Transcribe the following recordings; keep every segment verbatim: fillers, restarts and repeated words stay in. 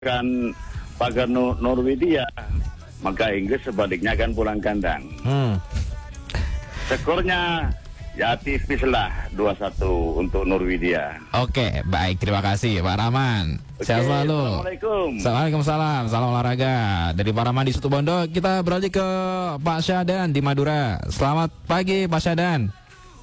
kan pagar Nor Norwegia, maka Inggris sebaliknya akan pulang kandang. Hmm. Skornya ya tipis lah dua satu untuk Norwegia. Oke, baik, terima kasih Pak Rahman. Sehat selalu. Assalamualaikum. Waalaikumsalam. Salam olahraga. Dari Pak Rahman di Situbondo, kita beralih ke Pak Syahdan di Madura. Selamat pagi Pak Syahdan.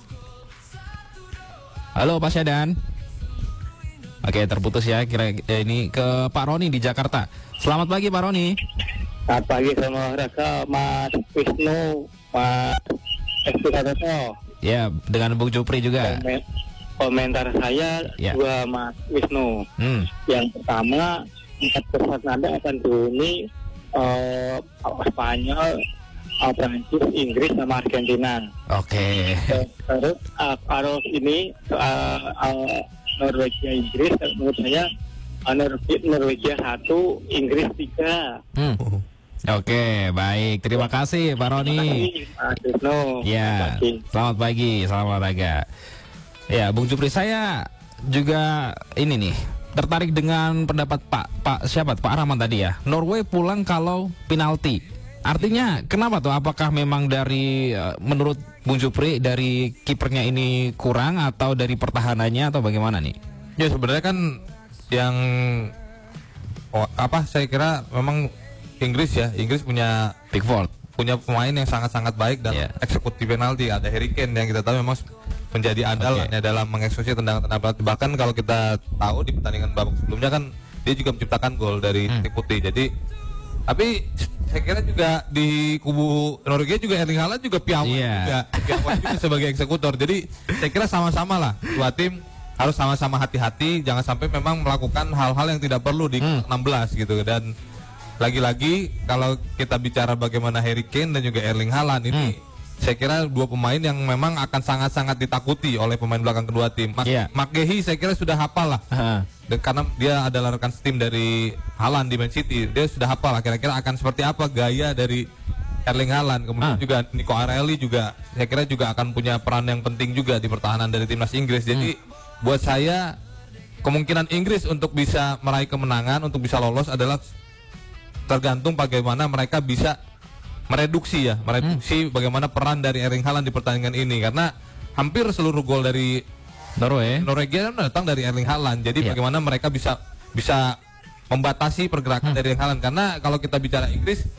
Halo Pak Syahdan. Oke, terputus ya. Kira eh, ini ke Pak Roni di Jakarta. Selamat pagi Pak Roni. Selamat pagi, salam olahraga Mas Wisnu, Mas Eskutato. Ya, dengan Bung Jupri juga. Komen komentar saya ya. Dua Mas Wisnu. Hmm. Yang pertama, empat besar nada akan dihuni uh, Spanyol, uh, Prancis, Inggris sama Argentina. Oke. Okay. Terus uh, kalau ini uh, uh, Norwegia Inggris, menurut saya uh, Norwegia satu, Inggris tiga. Hmm. Oke, baik. Terima kasih Pak Roni. No, ya, selamat pagi, selamat olahraga. Ya, Bung Jupri, saya juga ini nih tertarik dengan pendapat Pak Pak siapa Pak Rahman tadi ya. Norway pulang kalau penalti. Artinya kenapa tuh? Apakah memang dari menurut Bung Jupri dari kipernya ini kurang atau dari pertahanannya atau bagaimana nih? Ya sebenarnya kan yang oh, apa saya kira memang Inggris ya, Inggris punya Pickford, punya pemain yang sangat-sangat baik dan yeah. eksekusi penalti. Ada Harry Kane yang kita tahu memang menjadi andalannya okay. dalam mengeksekusi tendangan-tendangan penalti. Bahkan kalau kita tahu di pertandingan babak sebelumnya kan dia juga menciptakan gol dari hmm. tim putih. Jadi tapi saya kira juga di kubu Norwegia juga Erling Haaland juga piawai yeah. juga, piawai juga sebagai eksekutor. Jadi saya kira sama-sama lah dua tim harus sama-sama hati-hati, jangan sampai memang melakukan hal-hal yang tidak perlu di hmm. enam belas gitu. Dan lagi-lagi kalau kita bicara bagaimana Harry Kane dan juga Erling Haaland ini hmm. saya kira dua pemain yang memang akan sangat-sangat ditakuti oleh pemain belakang kedua tim. Mak yeah. McGahey saya kira sudah hafal lah. Uh-huh. Dan karena dia adalah rekan setim dari Haaland di Man City, dia sudah hafal lah kira-kira akan seperti apa gaya dari Erling Haaland. Kemudian uh. juga Nico Arelli juga saya kira juga akan punya peran yang penting juga di pertahanan dari timnas Inggris. Jadi hmm. buat saya kemungkinan Inggris untuk bisa meraih kemenangan, untuk bisa lolos adalah tergantung bagaimana mereka bisa mereduksi ya, mereduksi hmm. bagaimana peran dari Erling Haaland di pertandingan ini, karena hampir seluruh gol dari Norway, Norwegia datang dari Erling Haaland. Jadi yeah. bagaimana mereka bisa bisa membatasi pergerakan hmm. dari Erling Haaland, karena kalau kita bicara Inggris,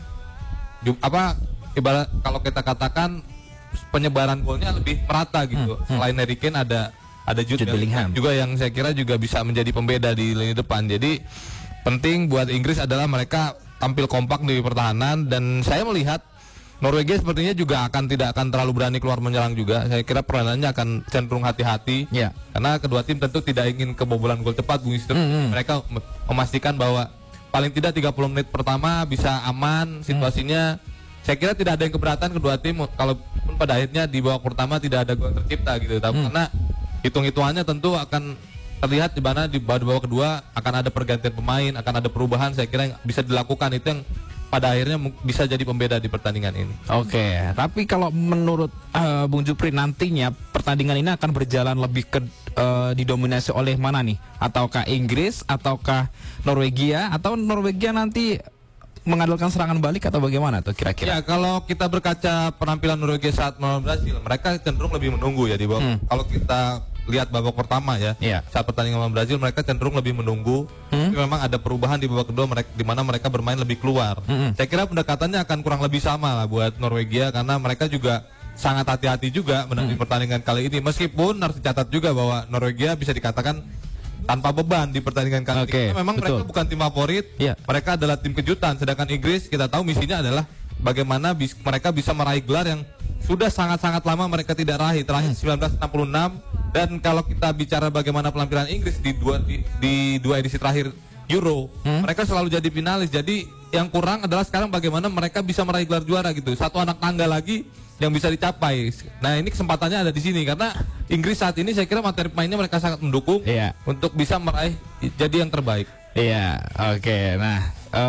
apa ibarat kalau kita katakan penyebaran golnya lebih merata gitu. Hmm. Selain Harry Kane ada ada Jude Bellingham juga yang saya kira juga bisa menjadi pembeda di lini depan. Jadi penting buat Inggris adalah mereka tampil kompak di pertahanan, dan saya melihat Norwegia sepertinya juga akan tidak akan terlalu berani keluar menyerang juga. Saya kira permainannya akan cenderung hati-hati yeah. karena kedua tim tentu tidak ingin kebobolan gol cepat, Bung Istri. Mm-hmm. Mereka memastikan bahwa paling tidak tiga puluh menit pertama bisa aman situasinya. Mm. Saya kira tidak ada yang keberatan kedua tim kalaupun pada akhirnya di babak pertama tidak ada gol tercipta gitu. Tapi mm. karena hitung-hitungannya tentu akan terlihat di mana di babak kedua akan ada pergantian pemain, akan ada perubahan. Saya kira yang bisa dilakukan itu yang pada akhirnya bisa jadi pembeda di pertandingan ini. Oke, okay. Tapi kalau menurut uh, Bung Jupri nantinya pertandingan ini akan berjalan lebih ke uh, didominasi oleh mana nih? Ataukah Inggris, ataukah Norwegia, atau Norwegia nanti mengandalkan serangan balik atau bagaimana tuh kira-kira? Ya, kalau kita berkaca penampilan Norwegia saat melawan Brasil, mereka cenderung lebih menunggu ya di bawah. Hmm. Kalau kita lihat babak pertama ya, yeah. saat pertandingan melawan Brazil mereka cenderung lebih menunggu. Hmm. Tapi memang ada perubahan di babak kedua mereka, di mana mereka bermain lebih keluar. Hmm. Saya kira pendekatannya akan kurang lebih sama lah buat Norwegia, karena mereka juga sangat hati-hati juga menghadapi hmm. pertandingan kali ini. Meskipun harus dicatat juga bahwa Norwegia bisa dikatakan tanpa beban di pertandingan kali okay, ini. Memang betul. Mereka bukan tim favorit, yeah. mereka adalah tim kejutan. Sedangkan Inggris kita tahu misinya adalah bagaimana bis, mereka bisa meraih gelar yang sudah sangat-sangat lama mereka tidak raih, terakhir hmm. sembilan belas enam puluh enam. Dan kalau kita bicara bagaimana penampilan Inggris di dua di, di dua edisi terakhir Euro, hmm? mereka selalu jadi finalis. Jadi yang kurang adalah sekarang bagaimana mereka bisa meraih gelar juara gitu. Satu anak tangga lagi yang bisa dicapai. Nah, ini kesempatannya ada di sini karena Inggris saat ini saya kira materi pemainnya mereka sangat mendukung yeah. untuk bisa meraih jadi yang terbaik. Iya, oke. Okay. Nah,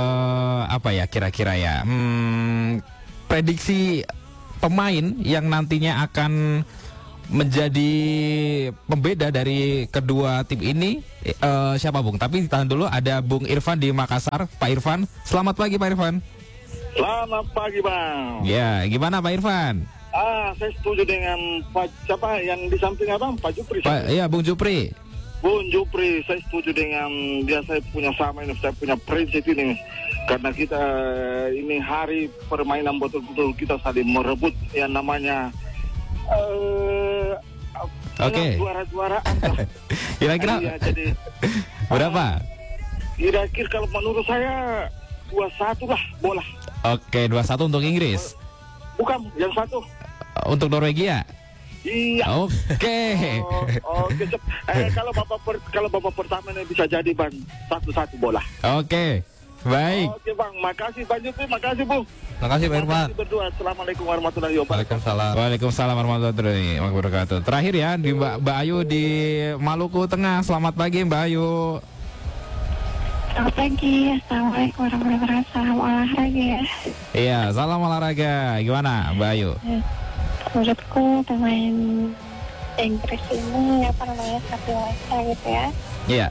uh, apa ya kira-kira ya? Hmm, prediksi pemain yang nantinya akan menjadi pembeda dari kedua tim ini uh, siapa Bung? Tapi tahan dulu, ada Bung Irfan di Makassar. Pak Irfan, selamat pagi Pak Irfan. Selamat pagi Bang. Ya, gimana Pak Irfan? Ah, saya setuju dengan Pak siapa yang di samping Abang, Pak Jupri. Pak, iya Bung Jupri. Bung Jupri, saya setuju dengan dia. Saya punya sama ini, saya punya prinsip ini. Karena kita ini hari permainan betul-betul kita saling merebut yang namanya uh, Oke. Okay. Juara-juaraan. Kira-kira ya, jadi berapa? Kira-kira kalau menurut saya dua satu lah bola. Oke, dua satu untuk Inggris. Bukan, yang satu untuk Norwegia. Iya. Oke. Oh, oke. Eh, kalau bapak per, kalau bapak pertama ini bisa jadi Bang satu-satu bola. Oke. Baik. Oke Bang, makasih Bang Jupri, makasih Bu. Makasih Pak Irfan. Berdua. Assalamualaikum warahmatullahi wabarakatuh. Waalaikumsalam. Waalaikumsalam warahmatullahi wabarakatuh. Terakhir ya di Mbak, Mbak Ayu di Maluku Tengah. Selamat pagi Mbak Ayu. Selamat pagi, assalamualaikum warahmatullahi wabarakatuh. Salam olahraga ya. Iya, salam olahraga. Gimana Mbak Ayu? Menurutku pemain Inggris ini apa namanya sangat dewasa gitu ya. Iya.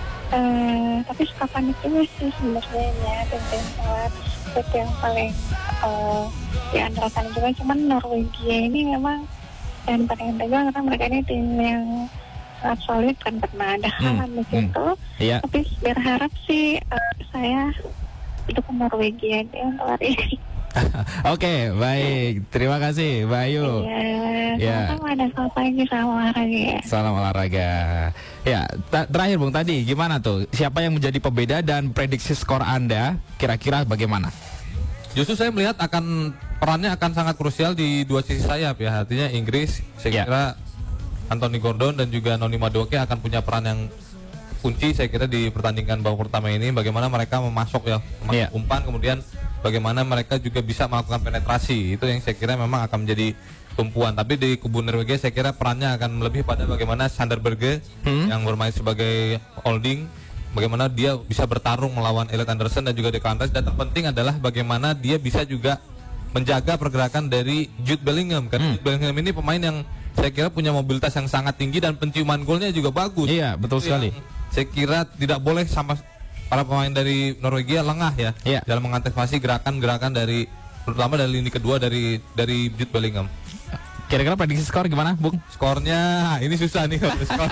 Uh, tapi suka panik juga sih sebenarnya ya, tim-tim itu yang paling uh, diandalkan juga. Cuman Norwegia ini memang dan paling tegang karena mereka ini tim yang sangat solid, kan pernah ada halan hmm. di situ. Hmm. Iya. Tapi berharap sih uh, saya dukung Norwegia dia untuk hari ini. Oke, baik. Terima kasih, Mbak Ayu. Iya. Ya. Sama-sama, ada selamat pagi, salam olahraga ya. Salam olahraga. Ya, terakhir Bung tadi gimana tuh? Siapa yang menjadi pembeda dan prediksi skor Anda kira-kira bagaimana? Justru saya melihat akan perannya akan sangat krusial di dua sisi sayap ya. Artinya Inggris, saya kira ya. Anthony Gordon dan juga Noni Madueke akan punya peran yang kunci saya kira di pertandingan babak pertama ini. Bagaimana mereka memasok ya, memasok yeah. umpan, kemudian bagaimana mereka juga bisa melakukan penetrasi. Itu yang saya kira memang akan menjadi tumpuan. Tapi di kubu Norwegia saya kira perannya akan lebih pada bagaimana Sander Berge hmm. yang bermain sebagai holding, bagaimana dia bisa bertarung melawan Elliot Anderson dan juga Declan Rice. Dan terpenting adalah bagaimana dia bisa juga menjaga pergerakan dari Jude Bellingham. Karena hmm. Jude Bellingham ini pemain yang saya kira punya mobilitas yang sangat tinggi dan penciuman golnya juga bagus. Iya, betul itu sekali. Saya kira tidak boleh sama para pemain dari Norwegia lengah ya, ya. dalam mengantisipasi gerakan-gerakan dari terutama dari lini kedua dari dari Jude Bellingham. Kira-kira prediksi skor gimana, Bung? Skornya ini susah nih kalau skor.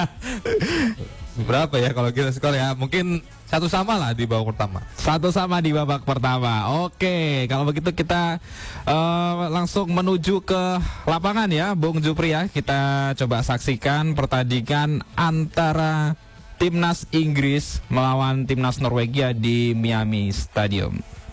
Berapa ya kalau kita skor ya? Mungkin satu sama lah di babak pertama. Satu sama di babak pertama. Oke, kalau begitu kita uh, langsung menuju ke lapangan ya, Bung Jupri ya. Kita coba saksikan pertandingan antara Timnas Inggris melawan Timnas Norwegia di Miami Stadium.